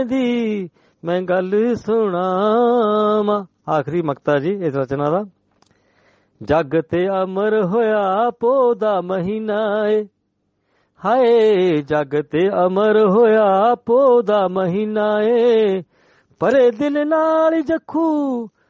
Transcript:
दी मैं गल सुनावां। आखिरी मकता जी इस रचना दा। जग ते अमर होया पो दा महीना ए, हाय जग ते अमर होया पो दा महीना ए, परे दिल नाल जखू